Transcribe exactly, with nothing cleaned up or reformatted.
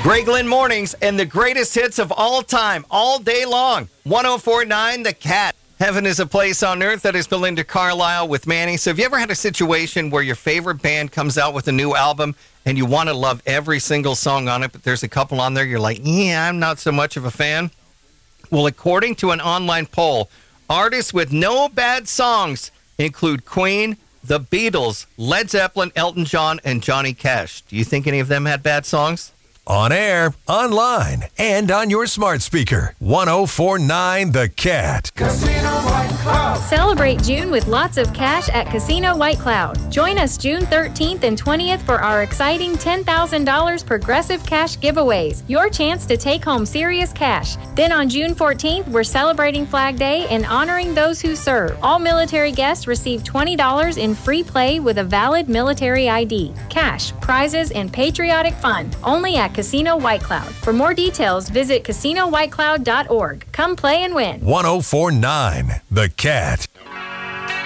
Greg Lynn Mornings and the greatest hits of all time, all day long. one oh four point nine The Cat. Heaven is a place on earth. That is Belinda Carlisle with Manny. So have you ever had a situation where your favorite band comes out with a new album and you want to love every single song on it, but there's a couple on there you're like, yeah, I'm not so much of a fan? Well, according to an online poll, artists with no bad songs include Queen, The Beatles, Led Zeppelin, Elton John, and Johnny Cash. Do you think any of them had bad songs? On air, online, and on your smart speaker. one oh four point nine The Cat. Casino White Cloud. Celebrate June with lots of cash at Casino White Cloud. Join us June thirteenth and twentieth for our exciting ten thousand dollars Progressive Cash giveaways. Your chance to take home serious cash. Then on June fourteenth, we're celebrating Flag Day and honoring those who serve. All military guests receive twenty dollars in free play with a valid military I D. Cash, prizes, and patriotic fun. Only at Casino White Cloud. For more details, visit casino white cloud dot org. Come play and win. one oh four point nine The Cat.